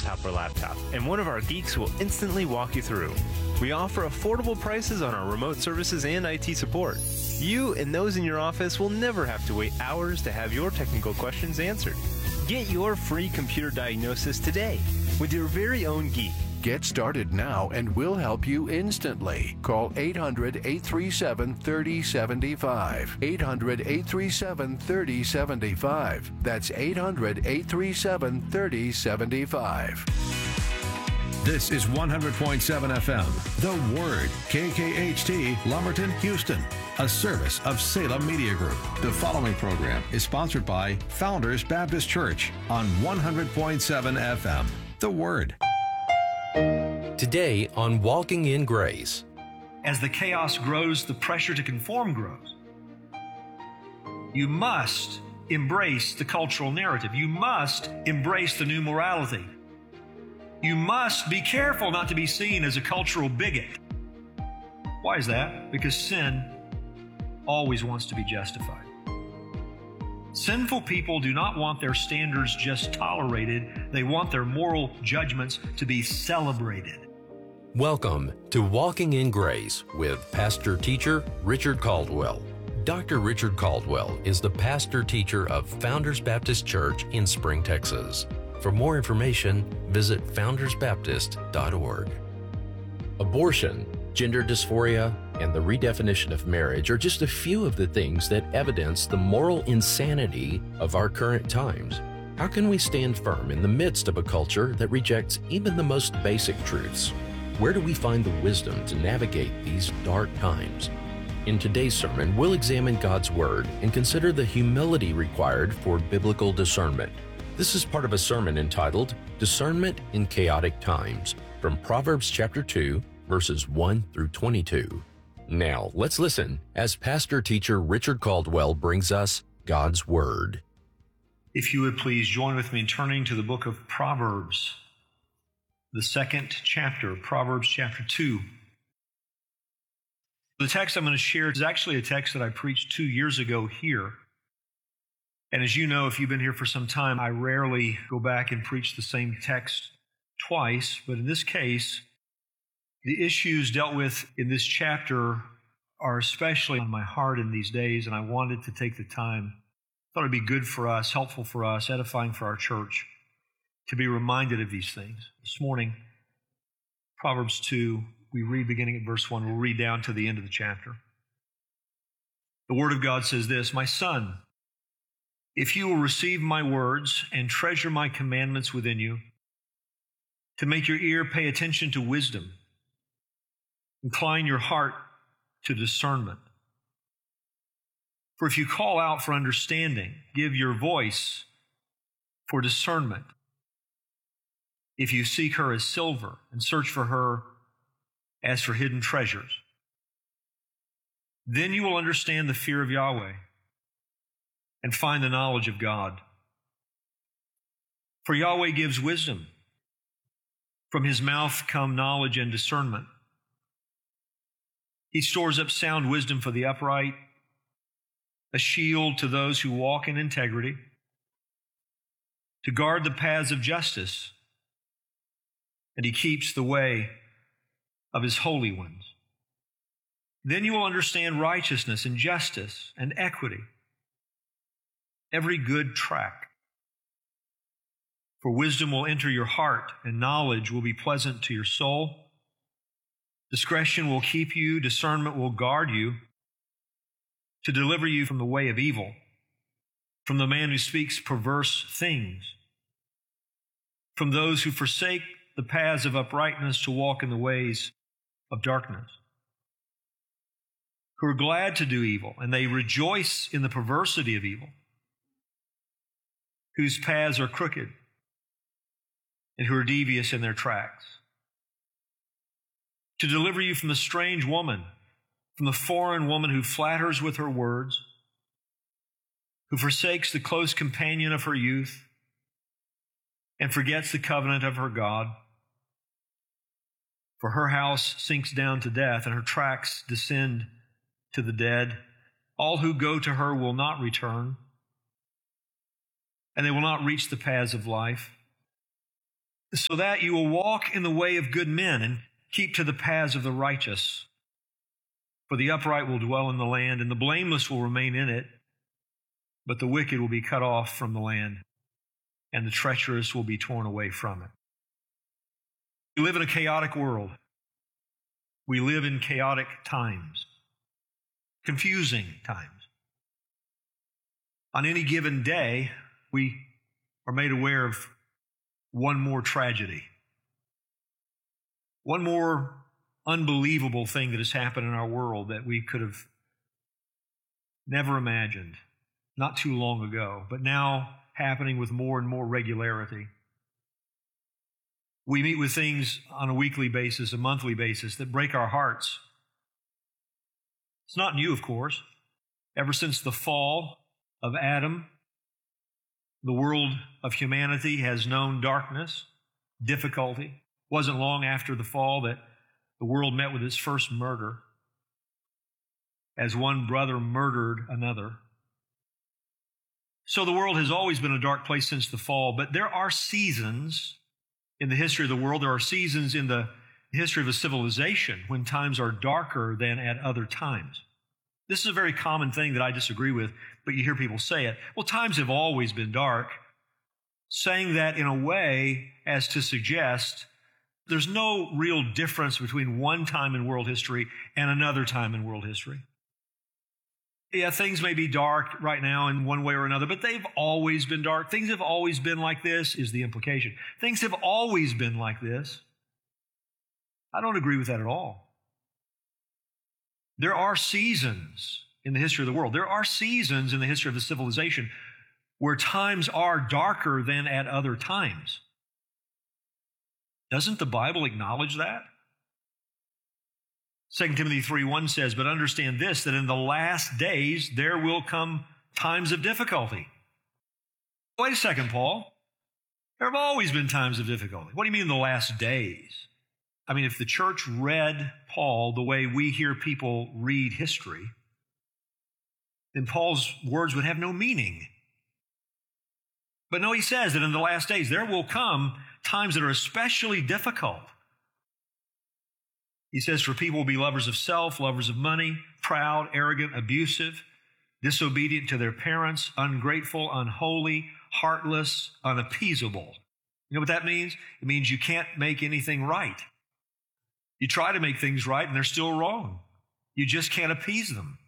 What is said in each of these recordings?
desktop or laptop, and one of our geeks will instantly walk you through. We offer affordable prices on our remote services and IT support. You and those in your office will never have to wait hours to have your technical questions answered. Get your free computer diagnosis today with your very own geek. Get started now and we'll help you instantly. Call 800-837-3075. 800-837-3075. That's 800-837-3075. This is 100.7 FM, The Word, KKHT, Lumberton, Houston, a service of Salem Media Group. The following program is sponsored by Founders Baptist Church on 100.7 FM, The Word. Today on Walking in Grace. As the chaos grows, the pressure to conform grows. You must embrace the cultural narrative. You must embrace the new morality. You must be careful not to be seen as a cultural bigot. Why is that? Because sin always wants to be justified. Sinful people do not want their standards just tolerated. They want their moral judgments to be celebrated. Welcome to Walking in Grace with pastor-teacher Richard Caldwell. Dr. Richard Caldwell is the pastor-teacher of Founders Baptist Church in Spring, Texas. For more information, visit foundersbaptist.org. Abortion, gender dysphoria, and the redefinition of marriage are just a few of the things that evidence the moral insanity of our current times. How can we stand firm in the midst of a culture that rejects even the most basic truths? Where do we find the wisdom to navigate these dark times? In today's sermon, we'll examine God's Word and consider the humility required for biblical discernment. This is part of a sermon entitled Discernment in Chaotic Times from Proverbs chapter 2, verses 1 through 22. Now, let's listen as pastor-teacher Richard Caldwell brings us God's Word. If you would please join with me in turning to the book of Proverbs, the second chapter, Proverbs chapter 2. The text I'm going to share is actually a text that I preached 2 years ago here. And as you know, if you've been here for some time, I rarely go back and preach the same text twice. But in this case, the issues dealt with in this chapter are especially on my heart in these days, and I wanted to take the time. I thought it'd be good for us, helpful for us, edifying for our church to be reminded of these things. This morning, Proverbs 2, we read beginning at verse 1. We'll read down to the end of the chapter. The Word of God says this, "My son, if you will receive my words and treasure my commandments within you, to make your ear pay attention to wisdom, incline your heart to discernment. For if you call out for understanding, give your voice for discernment. If you seek her as silver and search for her as for hidden treasures, then you will understand the fear of Yahweh and find the knowledge of God. For Yahweh gives wisdom. From his mouth come knowledge and discernment. He stores up sound wisdom for the upright, a shield to those who walk in integrity, to guard the paths of justice, and he keeps the way of his holy ones. Then you will understand righteousness and justice and equity, every good track. For wisdom will enter your heart, and knowledge will be pleasant to your soul. Discretion will keep you, discernment will guard you, to deliver you from the way of evil, from the man who speaks perverse things, from those who forsake the paths of uprightness to walk in the ways of darkness, who are glad to do evil, and they rejoice in the perversity of evil, whose paths are crooked, and who are devious in their tracks. To deliver you from the strange woman, from the foreign woman who flatters with her words, who forsakes the close companion of her youth, and forgets the covenant of her God. For her house sinks down to death, and her tracks descend to the dead. All who go to her will not return, and they will not reach the paths of life. so that you will walk in the way of good men and keep to the paths of the righteous. For the upright will dwell in the land, and the blameless will remain in it, but the wicked will be cut off from the land, and the treacherous will be torn away from it. We live in a chaotic world. We live in chaotic times, confusing times. On any given day, we are made aware of one more tragedy, one more unbelievable thing that has happened in our world that we could have never imagined not too long ago, but now happening with more and more regularity. We meet with things on a weekly basis, a monthly basis, that break our hearts. It's not new, of course. Ever since the fall of Adam, the world of humanity has known darkness, difficulty. It wasn't long after the fall that the world met with its first murder, as one brother murdered another. So the world has always been a dark place since the fall, but there are seasons in the history of the world. There are seasons in the history of a civilization when times are darker than at other times. This is a very common thing that I disagree with, but you hear people say it. Well, times have always been dark, saying that in a way as to suggest there's no real difference between one time in world history and another time in world history. Yeah, things may be dark right now in one way or another, but they've always been dark. Things have always been like this is the implication. Things have always been like this. I don't agree with that at all. There are seasons in the history of the world. There are seasons in the history of the civilization where times are darker than at other times. Doesn't the Bible acknowledge that? 2 Timothy 3:1 says, "But understand this, that in the last days there will come times of difficulty." Wait a second, Paul. There have always been times of difficulty. What do you mean in the last days? I mean, if the church read Paul the way we hear people read history, then Paul's words would have no meaning. But no, he says that in the last days there will come times that are especially difficult. He says, "For people will be lovers of self, lovers of money, proud, arrogant, abusive, disobedient to their parents, ungrateful, unholy, heartless, unappeasable." You know what that means? It means you can't make anything right. You try to make things right and they're still wrong. You just can't appease them.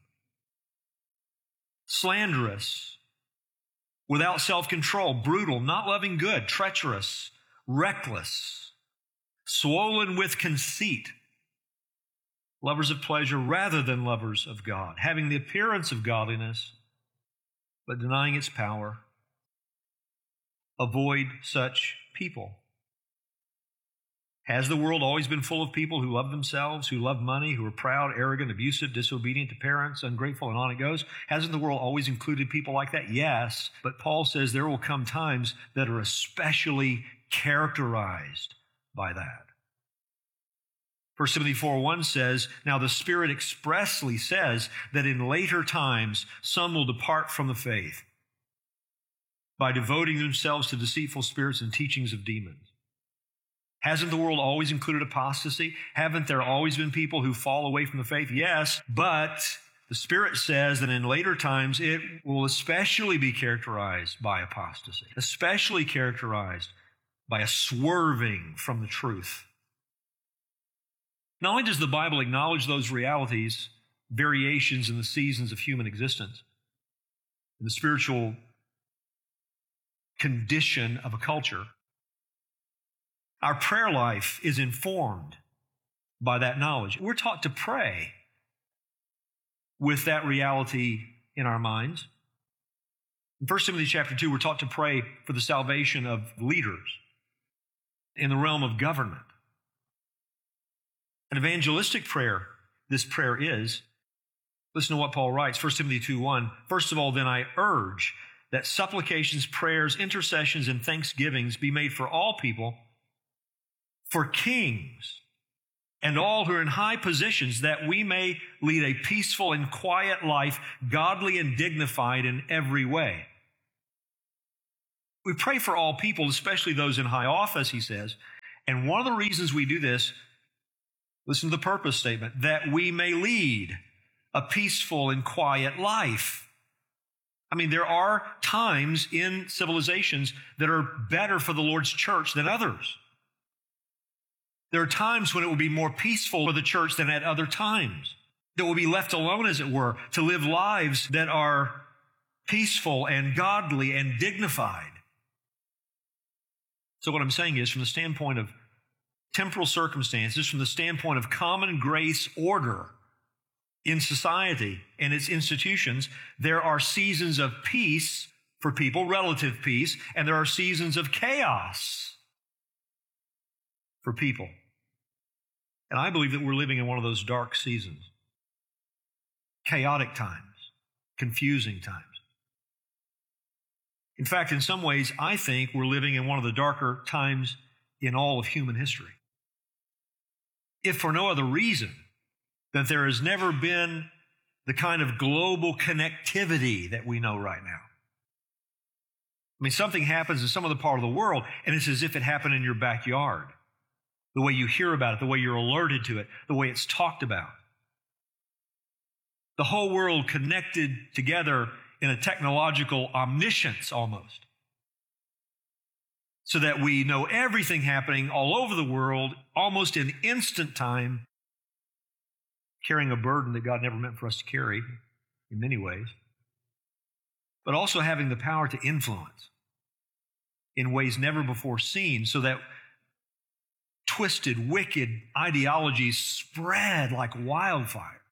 Slanderous, without self-control, brutal, not loving good, treacherous, reckless, swollen with conceit, lovers of pleasure rather than lovers of God, having the appearance of godliness, but denying its power. Avoid such people. Has the world always been full of people who love themselves, who love money, who are proud, arrogant, abusive, disobedient to parents, ungrateful, and on it goes? Hasn't the world always included people like that? Yes, but Paul says there will come times that are especially characterized by that. 1 Timothy 4:1 says, "Now the Spirit expressly says that in later times some will depart from the faith by devoting themselves to deceitful spirits and teachings of demons." Hasn't the world always included apostasy? Haven't there always been people who fall away from the faith? Yes, but the Spirit says that in later times it will especially be characterized by apostasy, especially characterized by a swerving from the truth. Not only does the Bible acknowledge those realities, variations in the seasons of human existence, and the spiritual condition of a culture, our prayer life is informed by that knowledge. We're taught to pray with that reality in our minds. In 1 Timothy chapter 2, we're taught to pray for the salvation of leaders in the realm of government. An evangelistic prayer, this prayer is, listen to what Paul writes, 1 Timothy 2:1, "First of all, then I urge that supplications, prayers, intercessions, and thanksgivings be made for all people, for kings and all who are in high positions, that we may lead a peaceful and quiet life, godly and dignified in every way." We pray for all people, especially those in high office, he says. And one of the reasons we do this, listen to the purpose statement, that we may lead a peaceful and quiet life. I mean, there are times in civilizations that are better for the Lord's church than others. There are times when it will be more peaceful for the church than at other times, that will be left alone, as it were, to live lives that are peaceful and godly and dignified. So what I'm saying is, from the standpoint of temporal circumstances, from the standpoint of common grace order in society and its institutions, there are seasons of peace for people, relative peace, and there are seasons of chaos for people. And I believe that we're living in one of those dark seasons. Chaotic times, confusing times. In fact, in some ways, I think we're living in one of the darker times in all of human history. If for no other reason, that there has never been the kind of global connectivity that we know right now. I mean, something happens in some other part of the world, and it's as if it happened in your backyard. The way you hear about it, the way you're alerted to it, the way it's talked about. The whole world connected together in a technological omniscience almost. So that we know everything happening all over the world almost in instant time, carrying a burden that God never meant for us to carry in many ways, but also having the power to influence in ways never before seen, so that twisted, wicked ideologies spread like wildfire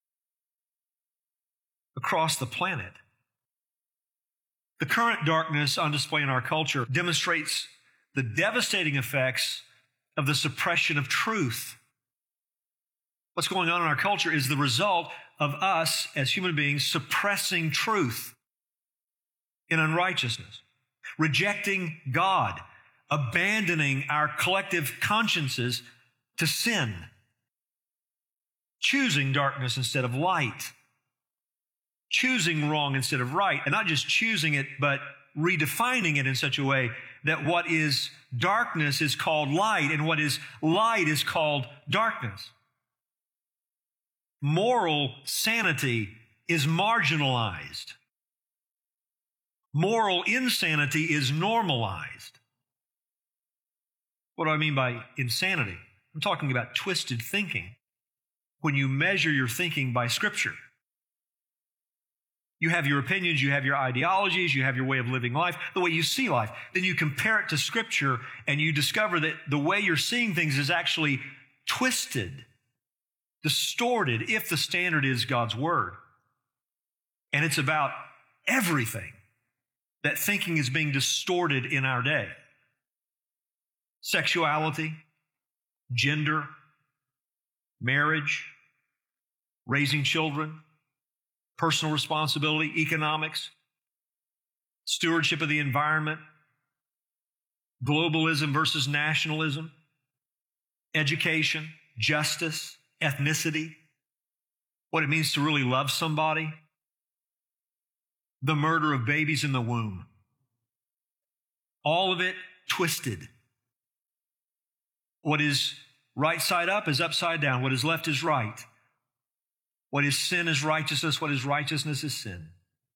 across the planet. The current darkness on display in our culture demonstrates the devastating effects of the suppression of truth. What's going on in our culture is the result of us as human beings suppressing truth in unrighteousness, rejecting God, abandoning our collective consciences to sin, choosing darkness instead of light, choosing wrong instead of right, and not just choosing it, but redefining it in such a way that what is darkness is called light, and what is light is called darkness. Moral sanity is marginalized. Moral insanity is normalized. What do I mean by insanity? I'm talking about twisted thinking. When you measure your thinking by Scripture, you have your opinions, you have your ideologies, you have your way of living life, the way you see life. Then you compare it to Scripture, and you discover that the way you're seeing things is actually twisted, distorted, if the standard is God's Word. And it's about everything that thinking is being distorted in our day. Sexuality, gender, marriage, raising children, personal responsibility, economics, stewardship of the environment, globalism versus nationalism, education, justice, ethnicity, what it means to really love somebody, the murder of babies in the womb. All of it twisted. What is right side up is upside down. What is left is right. What is sin is righteousness. What is righteousness is sin.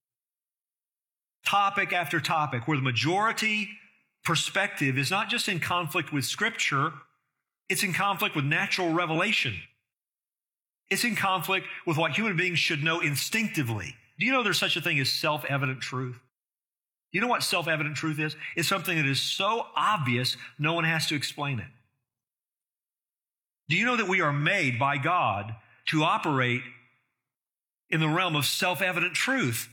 Topic after topic, where the majority perspective is not just in conflict with Scripture, it's in conflict with natural revelation. It's in conflict with what human beings should know instinctively. Do you know there's such a thing as self-evident truth? Do you know what self-evident truth is? It's something that is so obvious, no one has to explain it. Do you know that we are made by God to operate in the realm of self-evident truth?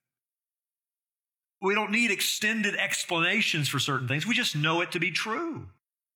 We don't need extended explanations for certain things. We just know it to be true.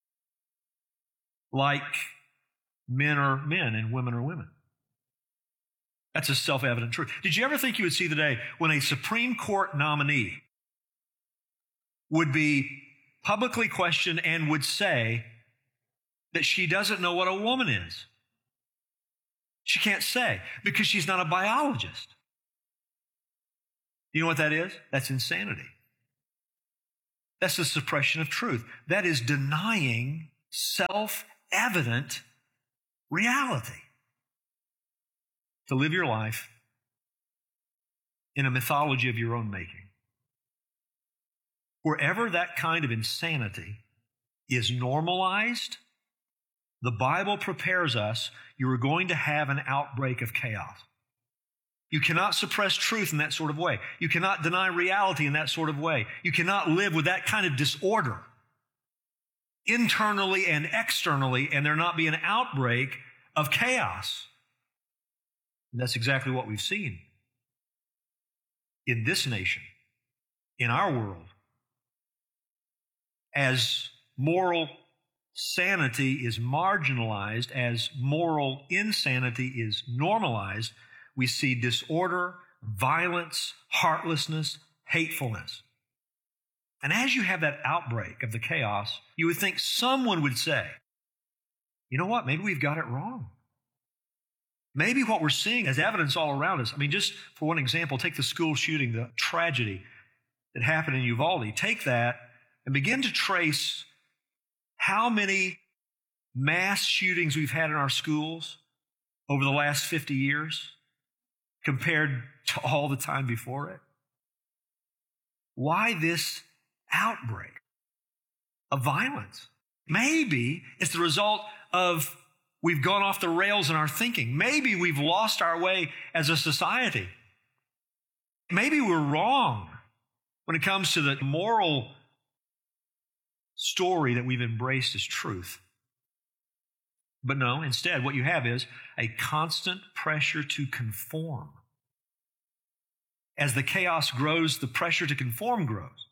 Like men are men and women are women. That's a self-evident truth. Did you ever think you would see the day when a Supreme Court nominee would be publicly questioned and would say that she doesn't know what a woman is? She can't say because she's not a biologist. You know what that is? That's insanity. That's the suppression of truth. That is denying self-evident reality. To live your life in a mythology of your own making. Wherever that kind of insanity is normalized, the Bible prepares us, you are going to have an outbreak of chaos. You cannot suppress truth in that sort of way. You cannot deny reality in that sort of way. You cannot live with that kind of disorder internally and externally and there not be an outbreak of chaos. And that's exactly what we've seen in this nation, in our world. As moral sanity is marginalized, as moral insanity is normalized, we see disorder, violence, heartlessness, hatefulness. And as you have that outbreak of the chaos, you would think someone would say, you know what, maybe we've got it wrong. Maybe what we're seeing as evidence all around us, I mean, just for one example, take the school shooting, the tragedy that happened in Uvalde. Take that and begin to trace how many mass shootings we've had in our schools over the last 50 years compared to all the time before it. Why this outbreak of violence? Maybe it's the result of we've gone off the rails in our thinking. Maybe we've lost our way as a society. Maybe we're wrong when it comes to the moral story that we've embraced as truth. But no, instead, what you have is a constant pressure to conform. As the chaos grows, the pressure to conform grows.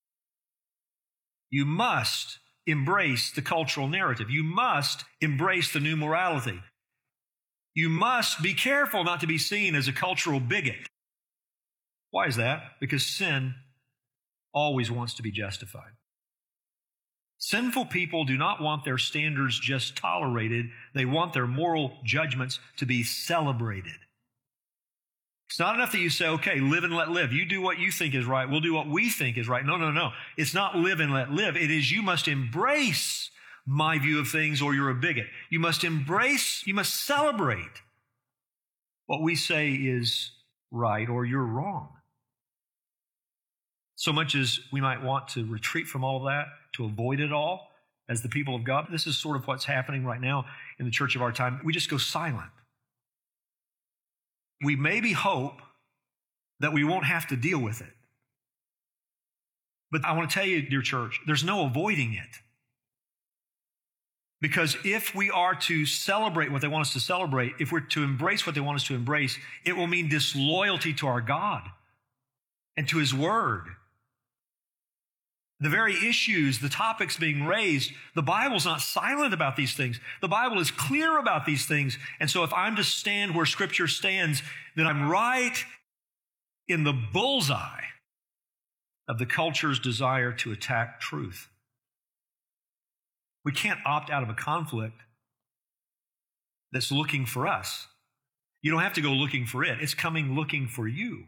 You must embrace the cultural narrative. You must embrace the new morality. You must be careful not to be seen as a cultural bigot. Why is that? Because sin always wants to be justified. Sinful people do not want their standards just tolerated. They want their moral judgments to be celebrated. It's not enough that you say, okay, live and let live. You do what you think is right. We'll do what we think is right. No. It's not live and let live. It is you must embrace my view of things or you're a bigot. You must celebrate what we say is right or you're wrong. So much as we might want to retreat from all of that, to avoid it all as the people of God, this is sort of what's happening right now in the church of our time. We just go silent. We maybe hope that we won't have to deal with it. But I want to tell you, dear church, there's no avoiding it. Because if we are to celebrate what they want us to celebrate, if we're to embrace what they want us to embrace, it will mean disloyalty to our God and to His Word. The very issues, the topics being raised, the Bible's not silent about these things. The Bible is clear about these things. And so if I'm to stand where Scripture stands, then I'm right in the bullseye of the culture's desire to attack truth. We can't opt out of a conflict that's looking for us. You don't have to go looking for it. It's coming looking for you.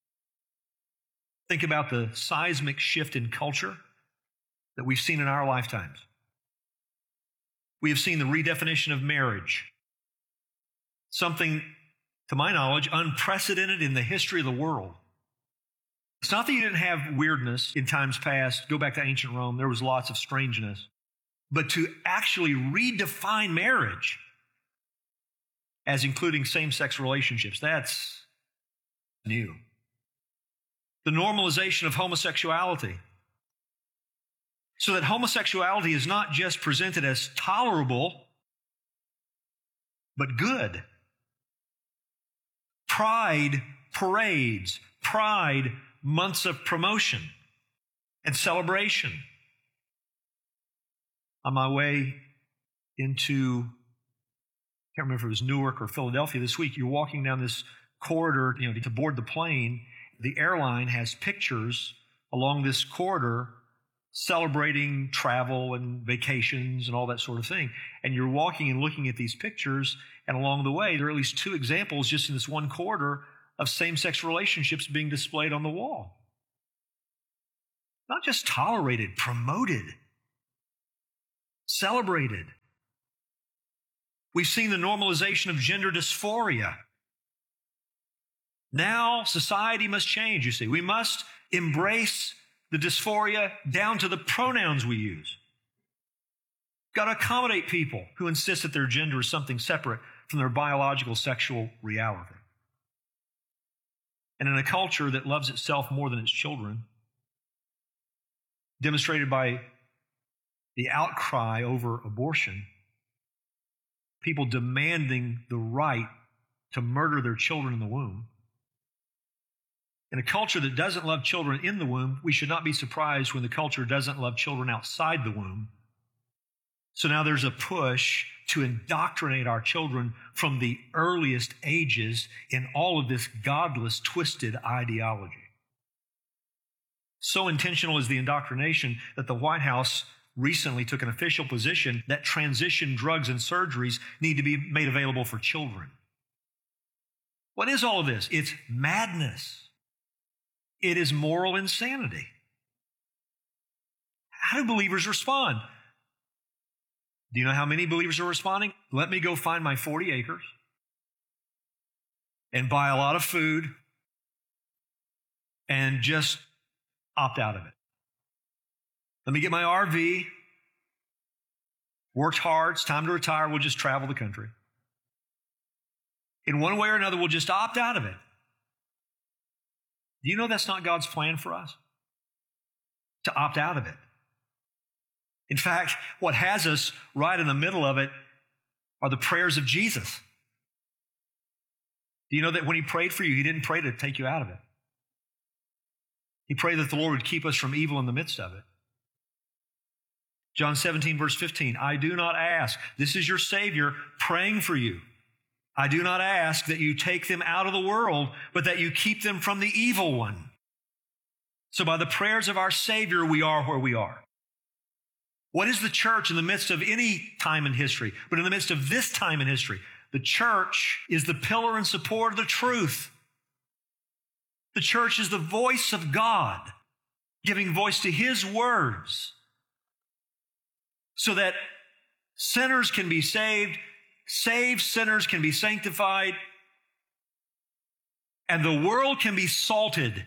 Think about the seismic shift in culture that we've seen in our lifetimes. We have seen the redefinition of marriage, something, to my knowledge, unprecedented in the history of the world. It's not that you didn't have weirdness in times past. Go back to ancient Rome. There was lots of strangeness. But to actually redefine marriage as including same-sex relationships, that's new. The normalization of homosexuality, so that homosexuality is not just presented as tolerable, but good. Pride parades, pride months of promotion and celebration. On my way into, I can't remember if it was Newark or Philadelphia this week, you're walking down this corridor, to board the plane. The airline has pictures along this corridor celebrating travel and vacations and all that sort of thing. And you're walking and looking at these pictures, and along the way, there are at least 2 examples just in this one corridor of same-sex relationships being displayed on the wall. Not just tolerated, promoted, celebrated. We've seen the normalization of gender dysphoria. Now society must change, you see. We must embrace the dysphoria down to the pronouns we use. Got to accommodate people who insist that their gender is something separate from their biological sexual reality. And in a culture that loves itself more than its children, demonstrated by the outcry over abortion, people demanding the right to murder their children in the womb. In a culture that doesn't love children in the womb, we should not be surprised when the culture doesn't love children outside the womb. So now there's a push to indoctrinate our children from the earliest ages in all of this godless, twisted ideology. So intentional is the indoctrination that the White House recently took an official position that transition drugs and surgeries need to be made available for children. What is all of this? It's madness. It is moral insanity. How do believers respond? Do you know how many believers are responding? Let me go find my 40 acres and buy a lot of food and just opt out of it. Let me get my RV, worked hard, it's time to retire, we'll just travel the country. In one way or another, we'll just opt out of it. Do you know that's not God's plan for us? To opt out of it. In fact, what has us right in the middle of it are the prayers of Jesus. Do you know that when he prayed for you, he didn't pray to take you out of it? He prayed that the Lord would keep us from evil in the midst of it. John 17, verse 15, I do not ask, this is your Savior praying for you. I do not ask that you take them out of the world, but that you keep them from the evil one. So by the prayers of our Savior, we are where we are. What is the church in the midst of any time in history? But in the midst of this time in history, the church is the pillar and support of the truth. The church is the voice of God, giving voice to His words so that sinners can be saved, saved sinners can be sanctified, and the world can be salted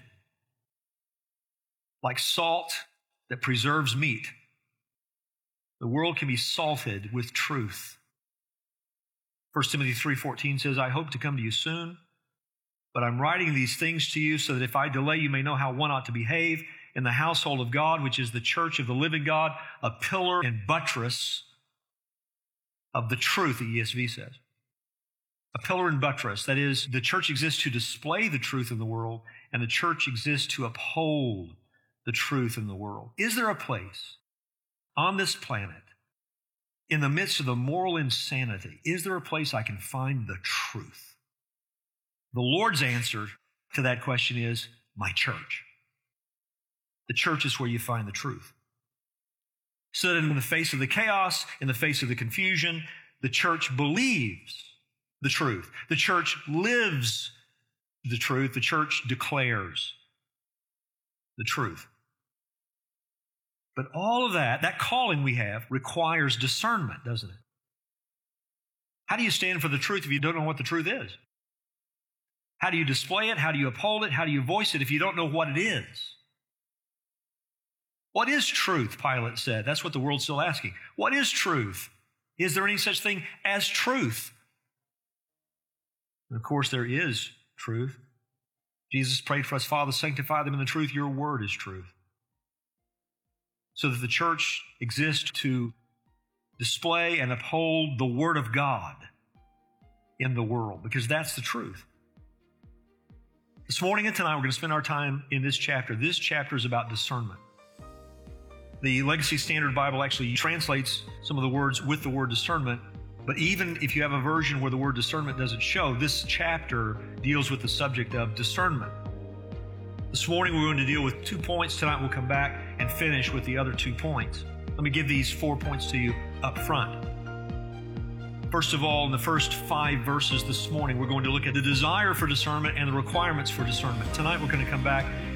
like salt that preserves meat. The world can be salted with truth. 1 Timothy 3:14 says, I hope to come to you soon, but I'm writing these things to you so that if I delay, you may know how one ought to behave in the household of God, which is the church of the living God, a pillar and buttress of the truth, the ESV says. A pillar and buttress. That is, the church exists to display the truth in the world, and the church exists to uphold the truth in the world. Is there a place on this planet, in the midst of the moral insanity, is there a place I can find the truth? The Lord's answer to that question is my church. The church is where you find the truth. So that in the face of the chaos, in the face of the confusion, the church believes the truth. The church lives the truth. The church declares the truth. But all of that calling we have, requires discernment, doesn't it? How do you stand for the truth if you don't know what the truth is? How do you display it? How do you uphold it? How do you voice it if you don't know what it is? What is truth, Pilate said. That's what the world's still asking. What is truth? Is there any such thing as truth? And of course, there is truth. Jesus prayed for us, Father, sanctify them in the truth. Your word is truth. So that the church exists to display and uphold the Word of God in the world, because that's the truth. This morning and tonight, we're going to spend our time in this chapter. This chapter is about discernment. The Legacy Standard Bible actually translates some of the words with the word discernment, but even if you have a version where the word discernment doesn't show, this chapter deals with the subject of discernment. This morning, we're going to deal with 2 points. Tonight, we'll come back and finish with the other 2 points. Let me give these 4 points to you up front. First of all, in the first 5 verses this morning, we're going to look at the desire for discernment and the requirements for discernment. Tonight, we're going to come back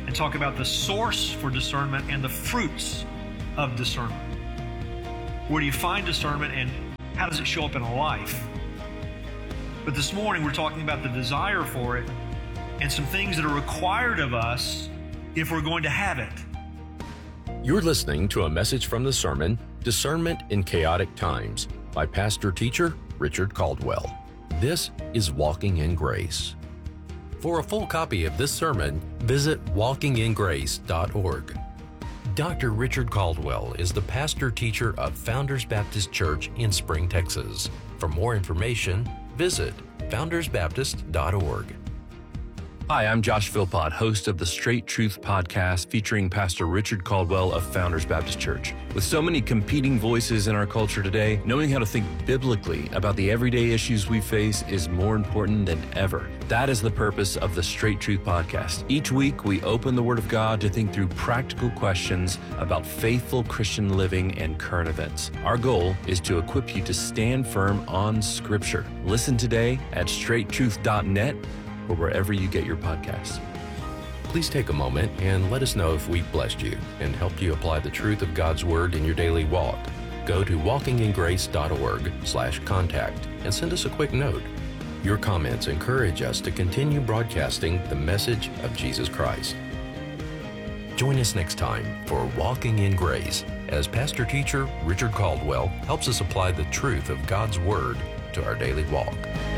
and talk about the source for discernment and the fruits of discernment. Where do you find discernment and how does it show up in a life? But this morning we're talking about the desire for it and some things that are required of us if we're going to have it. You're listening to a message from the sermon, Discernment in Chaotic Times, by pastor teacher Richard Caldwell. This is Walking in Grace. For a full copy of this sermon, visit walkingingrace.org. Dr. Richard Caldwell is the pastor teacher of Founders Baptist Church in Spring, Texas. For more information, visit foundersbaptist.org. Hi, I'm Josh Philpott, host of the Straight Truth podcast featuring Pastor Richard Caldwell of Founders Baptist Church. With so many competing voices in our culture today, knowing how to think biblically about the everyday issues we face is more important than ever. That is the purpose of the Straight Truth podcast. Each week, we open the Word of God to think through practical questions about faithful Christian living and current events. Our goal is to equip you to stand firm on Scripture. Listen today at straighttruth.net or wherever you get your podcasts. Please take a moment and let us know if we've blessed you and helped you apply the truth of God's Word in your daily walk. Go to walkingingrace.org/contact and send us a quick note. Your comments encourage us to continue broadcasting the message of Jesus Christ. Join us next time for Walking in Grace as pastor teacher Richard Caldwell helps us apply the truth of God's Word to our daily walk.